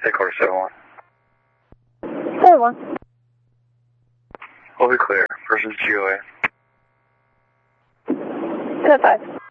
Headquarters 7-1. 7-1. We'll be clear. Person's GOA. 10-5.